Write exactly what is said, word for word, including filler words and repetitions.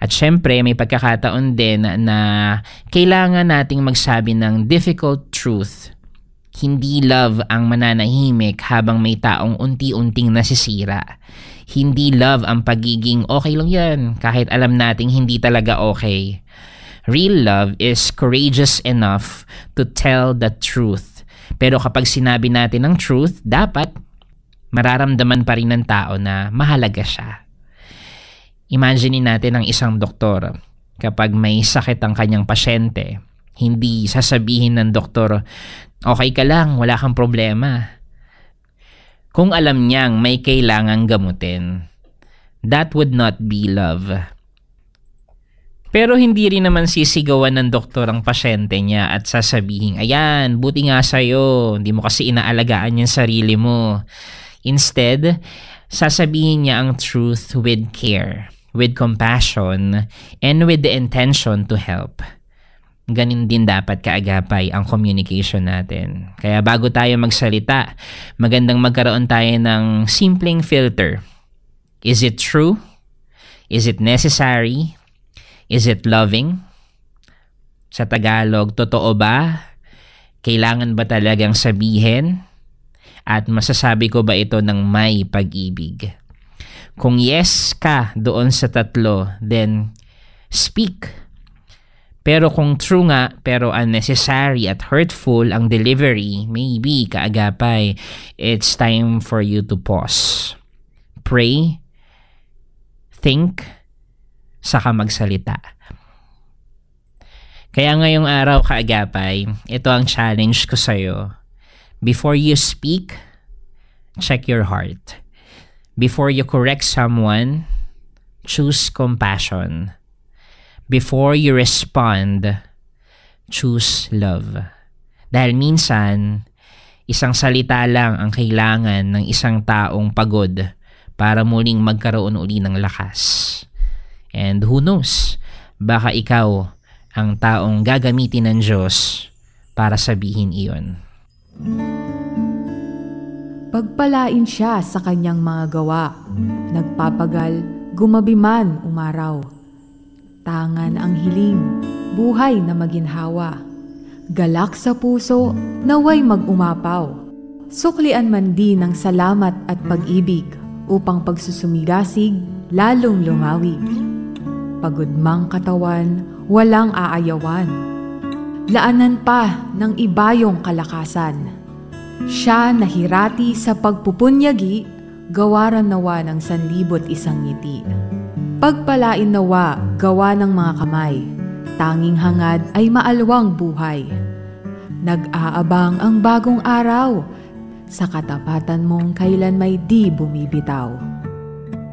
At syempre, may pagkakataon din na kailangan nating magsabi ng difficult truth. Hindi love ang mananahimik habang may taong unti-unting nasisira. Hindi love ang pagiging okay lang yan kahit alam nating hindi talaga okay. Real love is courageous enough to tell the truth. Pero kapag sinabi natin ng truth, dapat mararamdaman pa rin ng tao na mahalaga siya. Imagine natin ang isang doktor. Kapag may sakit ang kanyang pasyente, hindi sasabihin ng doktor, okay ka lang, wala kang problema. Kung alam niyang may kailangang gamutin, that would not be love. Pero hindi rin naman sisigawan ng doktor ang pasyente niya at sasabihin, ayan, buti nga sa'yo, hindi mo kasi inaalagaan yung sarili mo. Instead, sasabihin niya ang truth with care, with compassion, and with the intention to help. Ganin din dapat kaagapay ang communication natin. Kaya bago tayo magsalita, magandang magkaroon tayo ng simpleng filter. Is it true? Is it necessary? Is it loving? Sa Tagalog, totoo ba? Kailangan ba talagang sabihin? At masasabi ko ba ito ng may pag-ibig? Kung yes ka doon sa tatlo, then speak. Pero kung true nga, pero unnecessary at hurtful ang delivery, maybe kaagapay, it's time for you to pause. Pray, think, saka magsalita. Kaya ngayong araw kaagapay, ito ang challenge ko sa'yo. Before you speak, check your heart. Before you correct someone, choose compassion. Before you respond, choose love. Dahil minsan, isang salita lang ang kailangan ng isang taong pagod para muling magkaroon uli ng lakas. And who knows, baka ikaw ang taong gagamitin ng Diyos para sabihin iyon. Pagpalain siya sa kanyang mga gawa, nagpapagal, gumabi man umaraw. Tangan ang hiling, buhay na maginhawa. Galak sa puso, naway mag-umapaw. Suklian man din ng salamat at pag-ibig, upang pagsusumigasig, lalong lumawig. Pagod mang katawan, walang aayawan. Laanan pa ng ibayong kalakasan. Siya nahirati sa pagpupunyagi, gawaran nawa ng sanlibot isang ngiti. Pagpalain nawa, gawa ng mga kamay, tanging hangad ay maalwang buhay. Nag-aabang ang bagong araw, sa katapatan mong kailan may di bumibitaw.